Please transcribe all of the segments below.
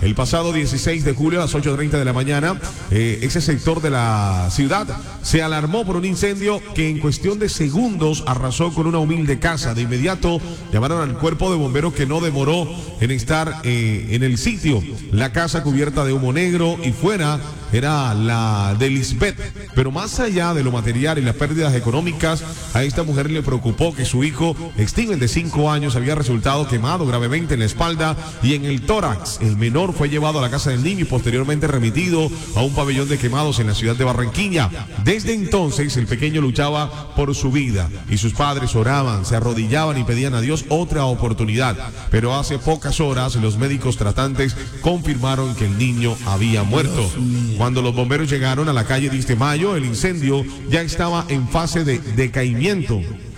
El pasado 16 de julio a las 8:30 de la mañana, ese sector de la ciudad se alarmó por un incendio que en cuestión de segundos arrasó con una humilde casa. De inmediato llamaron al cuerpo de bomberos, que no demoró en estar en el sitio. La casa cubierta de humo negro, y fuera era la de Lisbeth. Pero más allá de lo material y las pérdidas económicas, a esta mujer le preocupó que su hijo, Steven, de 5 años, había resultado quemado gravemente en la espalda y en el tórax. El menor fue llevado a la casa del niño y posteriormente remitido a un pabellón de quemados en la ciudad de Barranquilla. Desde entonces el pequeño luchaba por su vida y sus padres oraban, se arrodillaban y pedían a Dios otra oportunidad. Pero hace pocas horas los médicos tratantes confirmaron que el niño había muerto. Cuando los bomberos llegaron a la calle 10 de Mayo, el incendio ya estaba en fase de decaimiento,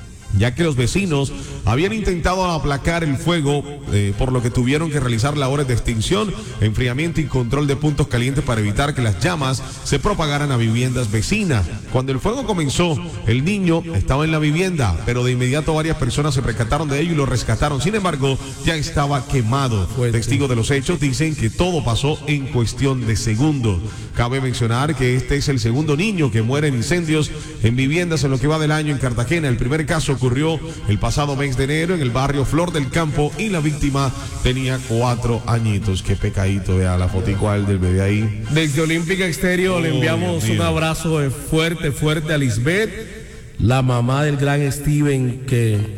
ya que los vecinos habían intentado aplacar el fuego, por lo que tuvieron que realizar labores de extinción, enfriamiento y control de puntos calientes para evitar que las llamas se propagaran a viviendas vecinas. Cuando el fuego comenzó, el niño estaba en la vivienda, pero de inmediato varias personas se percataron de ello y lo rescataron. Sin embargo, ya estaba quemado. Testigos de los hechos dicen que todo pasó en cuestión de segundos. Cabe mencionar que este es el segundo niño que muere en incendios en viviendas en lo que va del año en Cartagena. El primer caso ocurrió el pasado mes de enero en el barrio Flor del Campo y la víctima tenía 4 añitos. Qué pecadito, vea la fotico del bebé ahí. Desde Olímpica Estéreo le enviamos un abrazo fuerte a Lisbeth, la mamá del gran Steven, que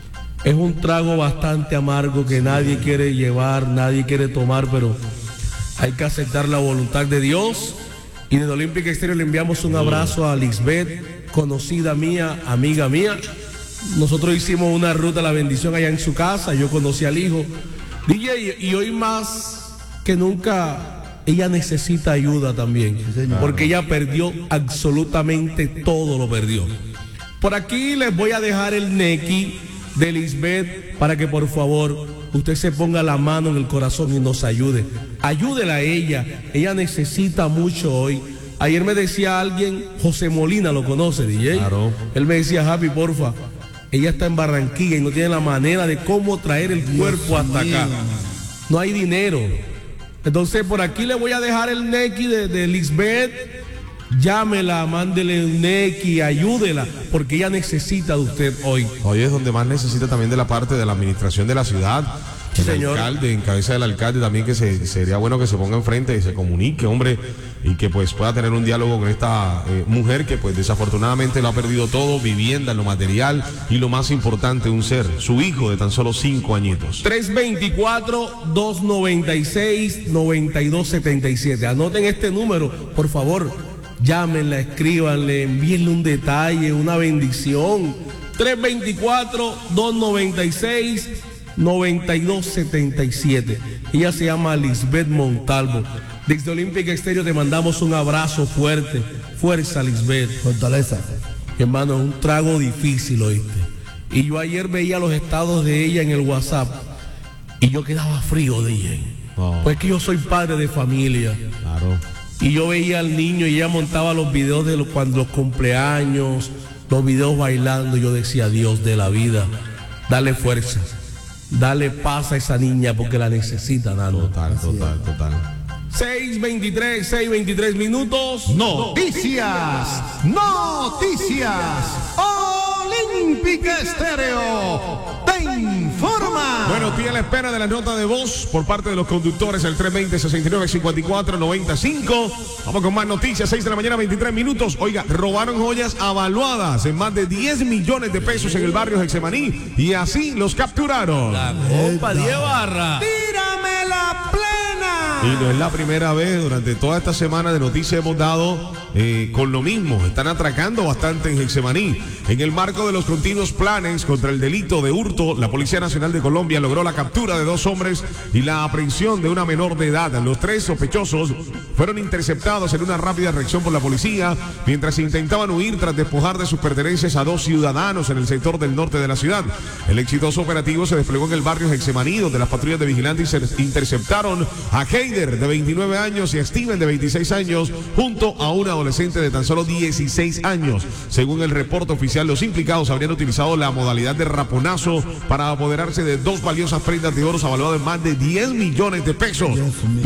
es un trago bastante amargo que nadie quiere llevar, nadie quiere tomar, pero hay que aceptar la voluntad de Dios. Y desde Olímpica Estéreo le enviamos un abrazo a Lisbeth, conocida mía, amiga mía. Nosotros hicimos una ruta a la bendición allá en su casa, yo conocí al hijo. DJ, y hoy más que nunca ella necesita ayuda también, porque ella perdió absolutamente todo, lo perdió. Por aquí les voy a dejar el Nequi de Lisbeth para que por favor usted se ponga la mano en el corazón y nos ayude. Ayúdela a ella necesita mucho hoy. Ayer me decía alguien, José Molina, ¿lo conoce, DJ? Claro. Él me decía, Happy, porfa, ella está en Barranquilla y no tiene la manera de cómo traer el cuerpo hasta acá. No hay dinero. Entonces por aquí le voy a dejar el Nequi de Lisbeth. Llámela, mándele un Nequi, ayúdela, porque ella necesita de usted hoy. Hoy es donde más necesita también de la parte de la administración de la ciudad. El señor alcalde, en cabeza del alcalde también, que sería bueno que se ponga enfrente y se comunique, hombre, y que pues pueda tener un diálogo con esta mujer que pues desafortunadamente lo ha perdido todo: vivienda, lo material y lo más importante, un ser, su hijo de tan solo 5 añitos. 324-296-9277. Anoten este número, por favor. Llámenla, escríbanle, envíenle un detalle, una bendición. 324-296-9277. Ella se llama Lisbeth Montalvo. Desde Olímpica Estéreo te mandamos un abrazo fuerte. Fuerza, Lisbeth. Fortaleza. Hermano, es un trago difícil, ¿oíste? Y yo ayer veía los estados de ella en el WhatsApp y yo quedaba frío, DJ. Pues que yo soy padre de familia. Claro. Y yo veía al niño y ella montaba los videos de cuando los cumpleaños, los videos bailando. Yo decía, Dios de la vida, dale fuerza, dale paz a esa niña porque la necesita, Nano. Total. 6:23 minutos. Noticias. Olímpica Estéreo te informa. Bueno, estoy a la espera de la nota de voz por parte de los conductores, el 320-69-54-95. Vamos con más noticias, 6 de la mañana, 23 minutos. Oiga, robaron joyas avaluadas en más de 10 millones de pesos en el barrio Getsemaní y así los capturaron. La copa 10 barras. Tírame la plena. Y no es la primera vez, durante toda esta semana de noticias hemos dado con lo mismo. Están atracando bastante en Getsemaní. En el marco de los continuos planes contra el delito de hurto, la Policía Nacional de Colombia logró la captura de 2 hombres y la aprehensión de una menor de edad. Los 3 sospechosos fueron interceptados en una rápida reacción por la policía mientras intentaban huir tras despojar de sus pertenencias a 2 ciudadanos en el sector del norte de la ciudad. El exitoso operativo se desplegó en el barrio Getsemaní, donde las patrullas de vigilancia interceptaron a Heider, de 29 años, y a Steven, de 26 años, junto a un adolescente de tan solo 16 años. Según el reporte oficial, los implicados habrían utilizado la modalidad de raponazo para apoderarse de 2 valiosas prendas de oro avaluadas en más de 10 millones de pesos.